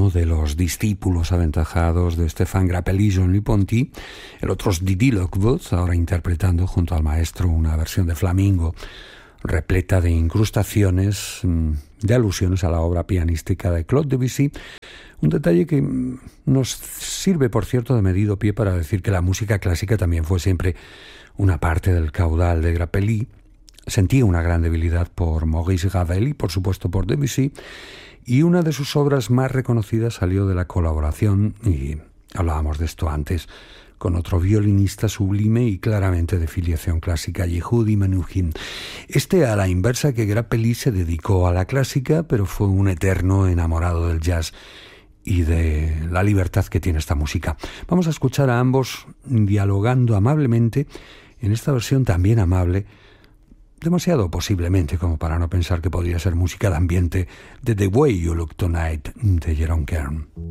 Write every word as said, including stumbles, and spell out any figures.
uno de los discípulos aventajados de Stéphane Grappelli y Jean-Louis Ponty. El otro es Didi Lockwood, ahora interpretando junto al maestro una versión de Flamingo repleta de incrustaciones, de alusiones a la obra pianística de Claude Debussy. Un detalle que nos sirve, por cierto, de medido pie para decir que la música clásica también fue siempre una parte del caudal de Grappelli. Sentía una gran debilidad por Maurice Ravel y, por supuesto, por Debussy, y una de sus obras más reconocidas salió de la colaboración, y hablábamos de esto antes, con otro violinista sublime y claramente de filiación clásica, Yehudi Menuhin. Este a la inversa que Grappelli se dedicó a la clásica, pero fue un eterno enamorado del jazz y de la libertad que tiene esta música. Vamos a escuchar a ambos dialogando amablemente en esta versión también amable, demasiado posiblemente como para no pensar que podría ser música de ambiente, de The Way You Look Tonight de Jerome Kern.